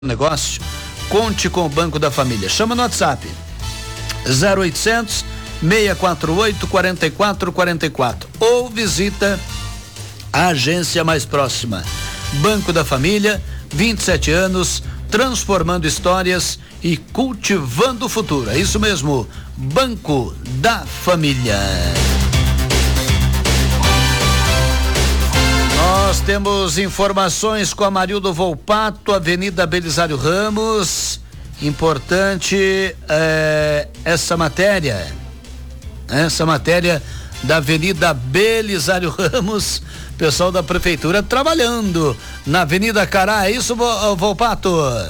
negócio, conte com o Banco da Família. Chama no WhatsApp 0800 648 4444 ou visita a agência mais próxima. Banco da Família, 27 anos, transformando histórias e cultivando o futuro. É isso mesmo, Banco da Família. Nós temos informações com a Marildo Volpato, Avenida Belisário Ramos. Importante essa matéria da Avenida Belisário Ramos, pessoal da Prefeitura trabalhando na Avenida Cará. É isso, Volpato?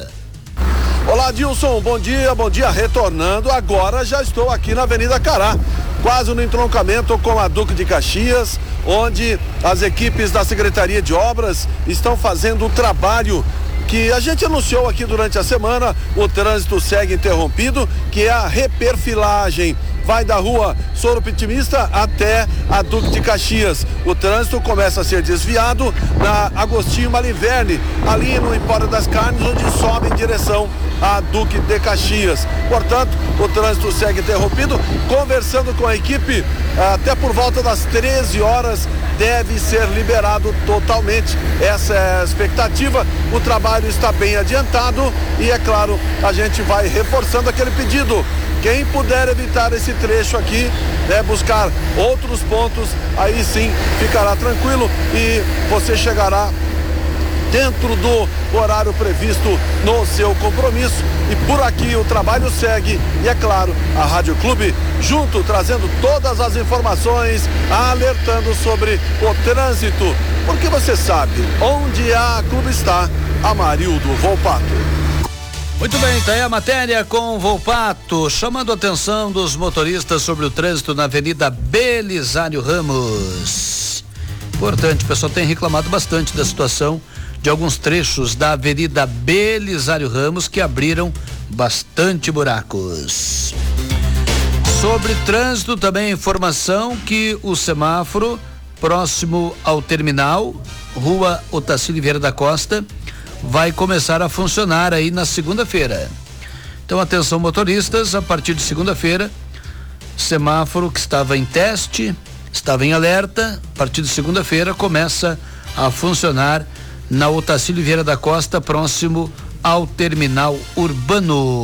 Olá, Dilson, bom dia, retornando. Agora já estou aqui na Avenida Cará, quase no entroncamento com a Duque de Caxias, onde as equipes da Secretaria de Obras estão fazendo o trabalho que a gente anunciou aqui durante a semana. O trânsito segue interrompido, que é a reperfilagem. Vai da rua Soropitimista até a Duque de Caxias. O trânsito começa a ser desviado na Agostinho Maliverne, ali no Empório das Carnes, onde sobe em direção a Duque de Caxias. Portanto, o trânsito segue interrompido. Conversando com a equipe, até por volta das 13 horas deve ser liberado totalmente. Essa é a expectativa. O trabalho está bem adiantado e, é claro, a gente vai reforçando aquele pedido. Quem puder evitar esse trecho aqui, buscar outros pontos, aí sim ficará tranquilo e você chegará dentro do horário previsto no seu compromisso. E por aqui o trabalho segue e, é claro, a Rádio Clube junto, trazendo todas as informações, alertando sobre o trânsito, porque você sabe, onde a Clube está, a Marildo Volpato. Muito bem, tá aí a matéria com o Volpato, chamando a atenção dos motoristas sobre o trânsito na Avenida Belisário Ramos. Importante, o pessoal tem reclamado bastante da situação de alguns trechos da Avenida Belisário Ramos que abriram bastante buracos. Sobre trânsito, também informação que o semáforo próximo ao terminal, Rua Otacílio Vieira da Costa, vai começar a funcionar aí na segunda-feira. Então, atenção motoristas, a partir de segunda-feira, semáforo que estava em teste, estava em alerta, a partir de segunda-feira começa a funcionar na Otacílio Vieira da Costa, próximo ao terminal urbano.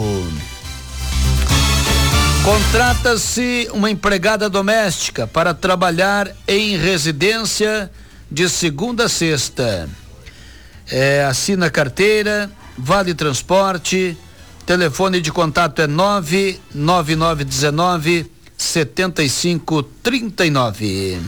Contrata-se uma empregada doméstica para trabalhar em residência de segunda a sexta. Assina a carteira, vale transporte, telefone de contato é 99919 7539.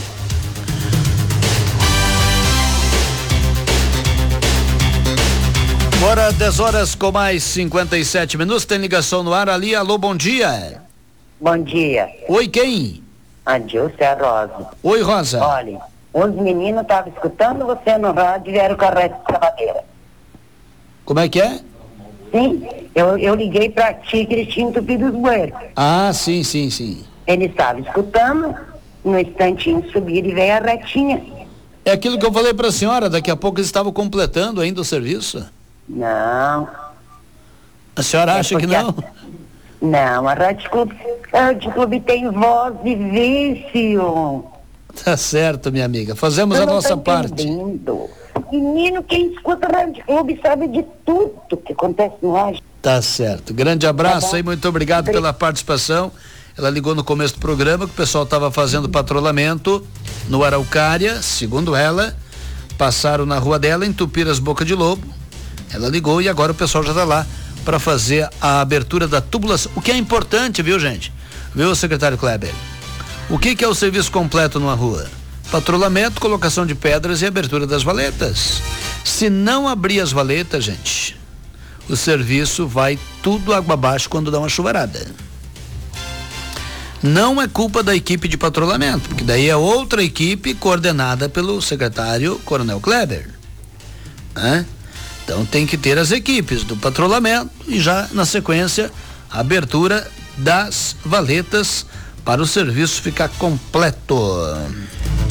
Agora 10 horas com mais 57 minutos, tem ligação no ar ali. Alô, bom dia. Bom dia. Oi, quem? A Dilce, é a Rosa. Oi, Rosa. Olha, os meninos estavam escutando você no rádio e vieram com a rede de escavadeira. Como é que é? Sim, eu liguei pra ti que eles tinham entupido os bueiros. Ah, sim. Eles estavam escutando, no instantinho subiram e veio a retinha. É aquilo que eu falei pra senhora, daqui a pouco eles estavam completando ainda o serviço. Não. A senhora acha que não? Não, a Rádio Clube tem voz de vício. Tá certo, minha amiga. Fazemos a nossa parte. Menino, quem escuta a Rádio Clube sabe de tudo que acontece no rádio. Tá certo. Grande abraço aí, muito obrigado pela participação. Ela ligou no começo do programa que o pessoal estava fazendo patrulhamento no Araucária, segundo ela, passaram na rua dela, entupiram as bocas de lobo. Ela ligou e agora o pessoal já está lá para fazer a abertura da tubulação, o que é importante, viu, gente? Viu, secretário Kleber? O que é o serviço completo numa rua? Patrulhamento, colocação de pedras e abertura das valetas. Se não abrir as valetas, gente, o serviço vai tudo água abaixo quando dá uma chuvarada. Não é culpa da equipe de patrulhamento, porque daí é outra equipe coordenada pelo secretário Coronel Kleber. Então tem que ter as equipes do patrulhamento e já na sequência a abertura das valetas para o serviço ficar completo.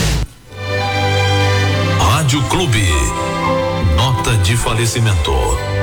Rádio Clube. Nota de falecimento.